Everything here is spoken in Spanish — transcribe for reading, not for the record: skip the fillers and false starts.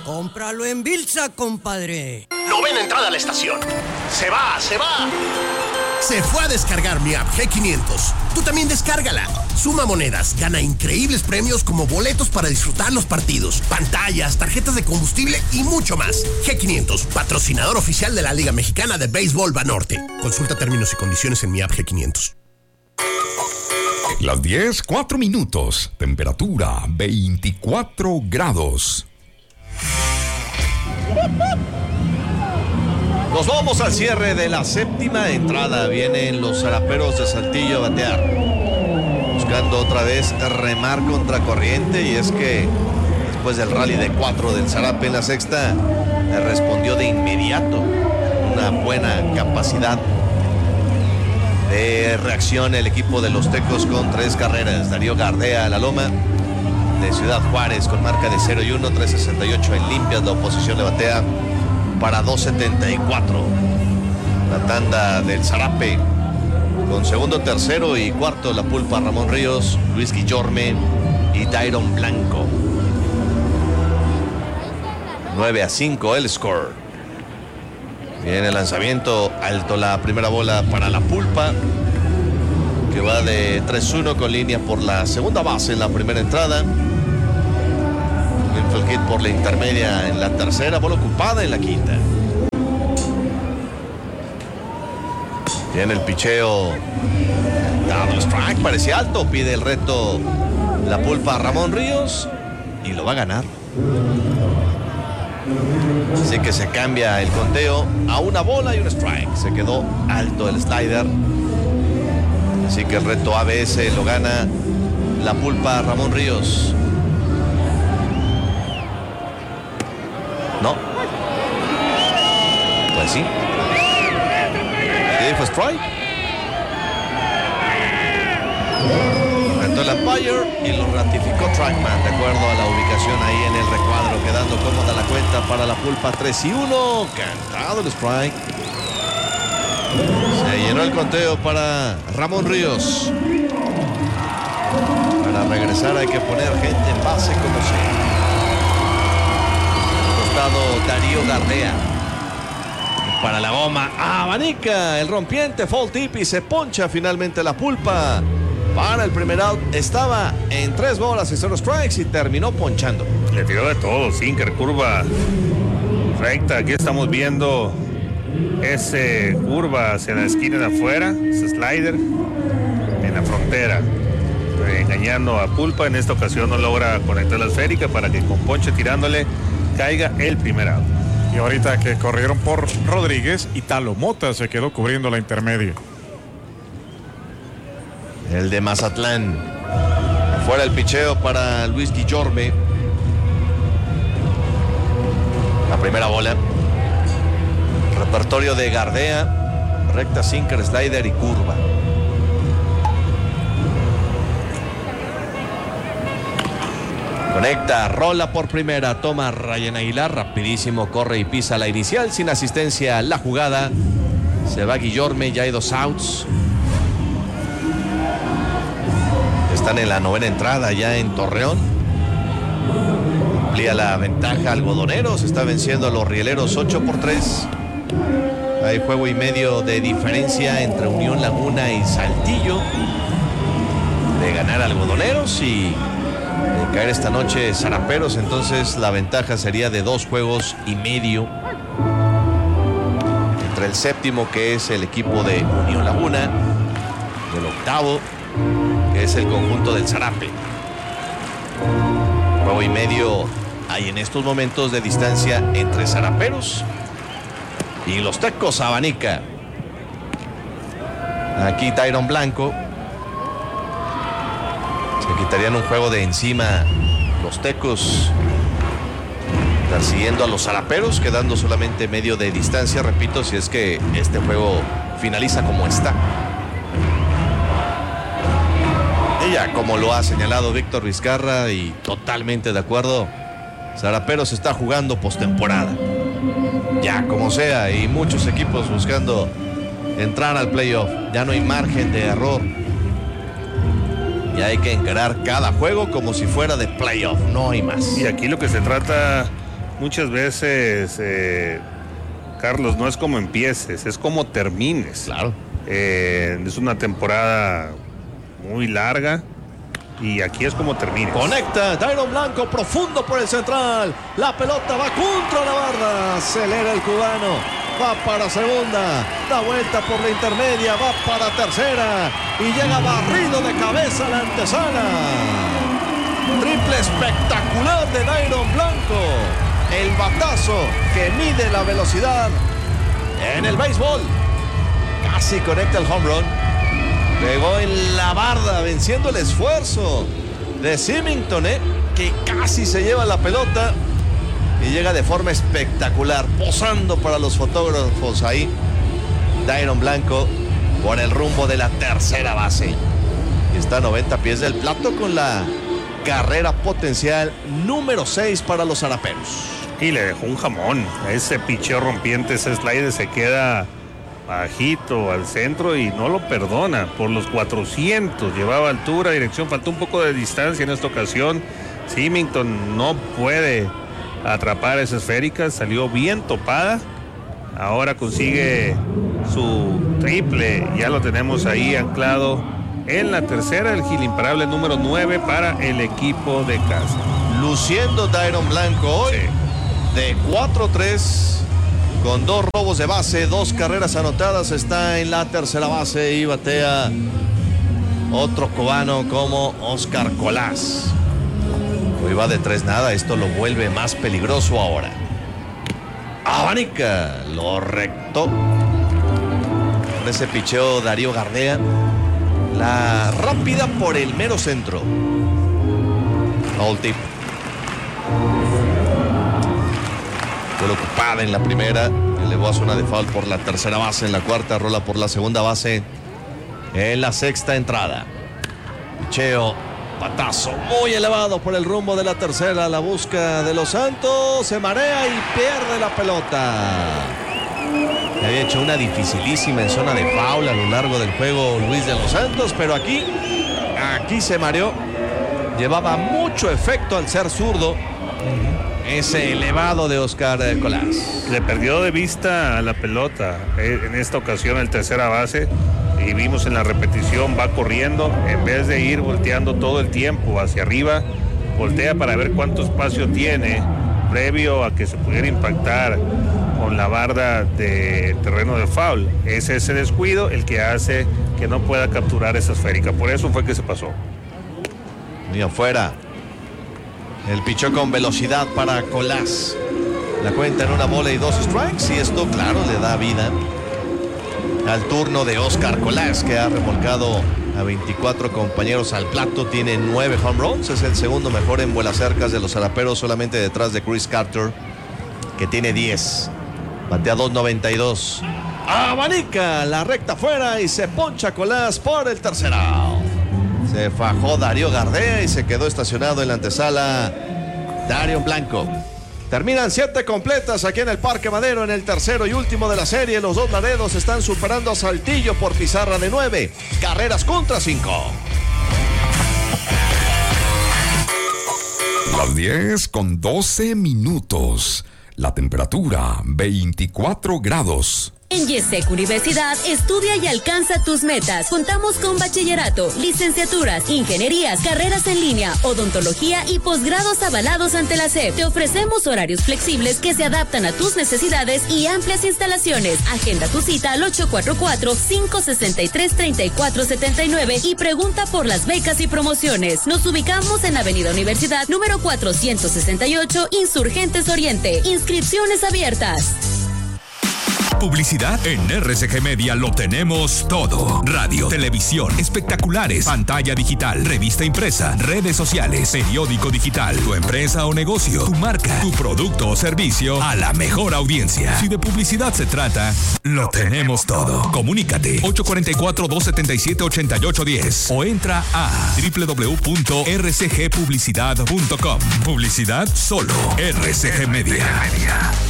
Cómpralo en Bilsa, compadre. Novena entrada a la estación. ¡Se va! Se fue a descargar mi app G500. Tú también descárgala. Suma monedas, gana increíbles premios como boletos para disfrutar los partidos, pantallas, tarjetas de combustible y mucho más. G500, patrocinador oficial de la Liga Mexicana de Béisbol Banorte. Consulta términos y condiciones en mi app G500. Las 10:04. Temperatura 24 grados. Nos vamos al cierre de la séptima entrada. Vienen los Zaraperos de Saltillo a batear, buscando otra vez remar contra corriente. Y es que después del rally de 4 del Zarape en la sexta, respondió de inmediato. Una buena capacidad de reacción el equipo de los Tecos con 3 carreras. Darío Gardea a la loma de Ciudad Juárez con marca de 0-1, 3.68 en limpias. La oposición le batea para 2.74. La tanda del Zarape con segundo, tercero y cuarto la pulpa Ramón Ríos, Luis Guillorme y Dairon Blanco. 9-5 el score. Viene el lanzamiento alto, la primera bola para la pulpa, que va de 3-1 con línea por la segunda base en la primera entrada. El hit por la intermedia en la tercera, bola ocupada en la quinta. Viene el picheo, dado strike, parecía alto, pide el reto la pulpa Ramón Ríos y lo va a ganar. Así que se cambia el conteo a una bola y un strike. Se quedó alto el slider. Así que el reto ABS lo gana la pulpa Ramón Ríos. No. Pues sí. ¿Qué dijo strike? Retó el umpire y lo ratificó Trackman de acuerdo a la ubicación ahí en el recuadro, quedando cómoda la cuenta para la pulpa. 3-1. Cantado el strike. Se llenó el conteo para Ramón Ríos. Para regresar hay que poner gente en base como sea. Darío Gardea para la goma, abanica el rompiente, foul tip y se poncha finalmente la pulpa para el primer out. Estaba en 3 bolas y 0 strikes y terminó ponchando. Le tiró de todo, sinker, curva recta. Aquí estamos viendo ese curva hacia la esquina de afuera, ese slider en la frontera, engañando a pulpa. En esta ocasión no logra conectar la esférica para que con ponche tirándole caiga el primer out. Y ahorita que corrieron por Rodríguez, Italo Mota se quedó cubriendo la intermedia. El de Mazatlán. Fuera el picheo para Luis Guillorme. La primera bola. Repertorio de Gardea. Recta, sinker, slider y curva. Conecta, rola por primera, toma Ryan Aguilar, rapidísimo, corre y pisa la inicial, sin asistencia la jugada. Se va Guillorme, ya hay 2 outs. Están en la novena entrada ya en Torreón. Amplía la ventaja Algodoneros, está venciendo a los Rieleros 8-3. Hay juego y medio de diferencia entre Unión Laguna y Saltillo. De ganar Algodoneros y de caer esta noche Zaraperos, entonces la ventaja sería de 2 juegos y medio entre el séptimo, que es el equipo de Unión Laguna, y el octavo, que es el conjunto del Zarape. Juego y medio hay en estos momentos de distancia entre Zaraperos y los Tecos. Abanica aquí Dairon Blanco. Se quitarían un juego de encima los Tecos, persiguiendo a los Zaraperos, quedando solamente medio de distancia, repito, si es que este juego finaliza como está. Y ya, como lo ha señalado Víctor Vizcarra, y totalmente de acuerdo, Zaraperos está jugando postemporada. Ya, como sea, y muchos equipos buscando entrar al playoff. Ya no hay margen de error. Ya hay que encarar cada juego como si fuera de playoff, no hay más. Y aquí lo que se trata muchas veces, Carlos, no es como empieces, es como termines. Claro. Es una temporada muy larga y aquí es como termines. Conecta Dairon Blanco profundo por el central. La pelota va contra la barra. Acelera el cubano. Va para segunda. Da vuelta por la intermedia. Va para tercera. Y llega barrido de cabeza a la antesala. Triple espectacular de Dairon Blanco. El batazo que mide la velocidad en el béisbol. Casi conecta el home run. Pegó en la barda, venciendo el esfuerzo de Symington, que casi se lleva la pelota y llega de forma espectacular, posando para los fotógrafos ahí. Dairon Blanco por el rumbo de la tercera base. Y está a 90 pies del plato con la carrera potencial número 6 para los Araperos. Y le dejó un jamón. Ese picheo rompiente, ese slider se queda bajito al centro y no lo perdona. Por los 400 llevaba altura, dirección, faltó un poco de distancia en esta ocasión. Symington no puede atrapar esa esférica, salió bien topada. Ahora consigue su triple, ya lo tenemos ahí anclado en la tercera, el hit imparable número 9 para el equipo de casa. Luciendo Dairon Blanco hoy, sí, de 4-3. Con 2 robos de base, 2 carreras anotadas, está en la tercera base y batea otro cubano como Oscar Colás. Hoy va de 3-0, esto lo vuelve más peligroso ahora. Abanica, lo rectó. Con ese picheo Darío Gardea. La rápida por el mero centro. Foul tip. Fue ocupada en la primera, elevó a zona de foul por la tercera base, en la cuarta rola por la segunda base, en la sexta entrada. Picheo, patazo muy elevado por el rumbo de la tercera, la busca de Los Santos, se marea y pierde la pelota. Había hecho una dificilísima en zona de foul a lo largo del juego Luis de Los Santos, pero aquí se mareó. Llevaba mucho efecto al ser zurdo. Ese elevado de Oscar Colás. Le perdió de vista a la pelota en esta ocasión el tercera base y vimos en la repetición, va corriendo en vez de ir volteando todo el tiempo hacia arriba, voltea para ver cuánto espacio tiene previo a que se pudiera impactar con la barda de terreno de foul. Es ese descuido el que hace que no pueda capturar esa esférica, por eso fue que se pasó. Muy afuera. El pichó con velocidad para Colás. La cuenta en 1 bola y 2 strikes. Y esto, claro, le da vida al turno de Oscar Colás, que ha remolcado a 24 compañeros al plato. Tiene 9 home runs. Es el segundo mejor en vuelas cercas de los Araperos, solamente detrás de Chris Carter, que tiene 10. Batea 2.92. Abanica la recta afuera y se poncha Colás por el tercer out. Se fajó Darío Gardea y se quedó estacionado en la antesala Dairon Blanco. Terminan 7 completas aquí en el Parque Madero, en el tercero y último de la serie. Los dos Laredos están superando a Saltillo por pizarra de 9 carreras contra 5. Las 10:12. La temperatura 24 grados. En Yesec Universidad, estudia y alcanza tus metas. Contamos con bachillerato, licenciaturas, ingenierías, carreras en línea, odontología y posgrados avalados ante la SEP. Te ofrecemos horarios flexibles que se adaptan a tus necesidades y amplias instalaciones. Agenda tu cita al 844-563-3479 y pregunta por las becas y promociones. Nos ubicamos en Avenida Universidad, número 468, Insurgentes Oriente. Inscripciones abiertas. Publicidad en RCG Media lo tenemos todo. Radio, televisión, espectaculares, pantalla digital, revista impresa, redes sociales, periódico digital, tu empresa o negocio, tu marca, tu producto o servicio a la mejor audiencia. Si de publicidad se trata, lo tenemos todo. Comunícate 844-277-8810 o entra a www.rcgpublicidad.com. Publicidad solo RCG Media.